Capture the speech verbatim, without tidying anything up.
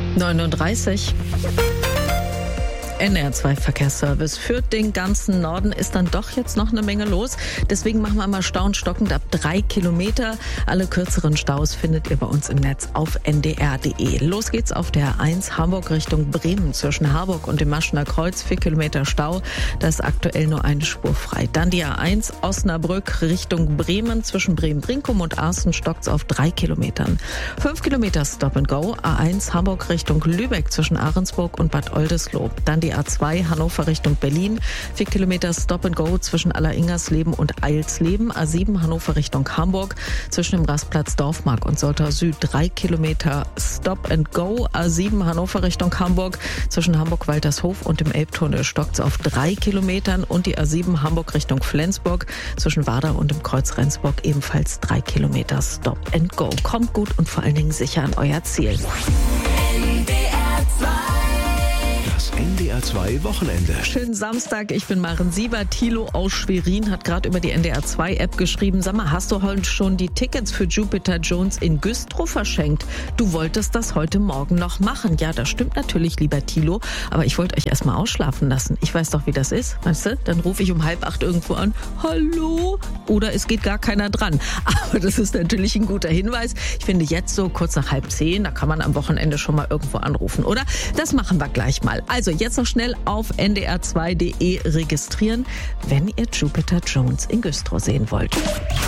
neununddreißig. N R zwei Verkehrsservice. Für den ganzen Norden ist dann doch jetzt noch eine Menge los. Deswegen machen wir mal staunstockend ab drei Kilometer. Alle kürzeren Staus findet ihr bei uns im Netz auf n d r punkt d e. Los geht's auf der A eins Hamburg Richtung Bremen zwischen Harburg und dem Maschener Kreuz. Vier Kilometer Stau. Da ist aktuell nur eine Spur frei. Dann die A eins Osnabrück Richtung Bremen zwischen Bremen-Brinkum und Arsten stockt's auf drei Kilometern. Fünf Kilometer Stop and Go. A eins Hamburg Richtung Lübeck zwischen Ahrensburg und Bad Oldesloe. Dann die A zwei Hannover Richtung Berlin. Vier Kilometer Stop and Go zwischen Alleringersleben und Eilsleben. A sieben Hannover Richtung Hamburg zwischen dem Rastplatz Dorfmark und Soltau Süd. Drei Kilometer Stop and Go. A sieben Hannover Richtung Hamburg zwischen Hamburg-Waltershof und dem Elbtunnel stockt's auf drei Kilometern. Und die A sieben Hamburg Richtung Flensburg zwischen Warder und dem Kreuz Rendsburg ebenfalls drei Kilometer Stop and Go. Kommt gut und vor allen Dingen sicher an euer Ziel. N D R zwei. N D R zwei Wochenende. Schönen Samstag, ich bin Maren Siebert. Thilo aus Schwerin hat gerade über die N D R zwei App geschrieben. Sag mal, hast du heute schon die Tickets für Jupiter Jones in Güstrow verschenkt? Du wolltest das heute Morgen noch machen. Ja, das stimmt natürlich, lieber Thilo. Aber ich wollte euch erstmal ausschlafen lassen. Ich weiß doch, wie das ist. Weißt du, dann rufe ich um halb acht irgendwo an. Hallo? Oder es geht gar keiner dran. Aber das ist natürlich ein guter Hinweis. Ich finde jetzt so kurz nach halb zehn, da kann man am Wochenende schon mal irgendwo anrufen, oder? Das machen wir gleich mal. Also jetzt noch schnell auf n d r zwei punkt d e registrieren, wenn ihr Jupiter Jones in Güstrow sehen wollt.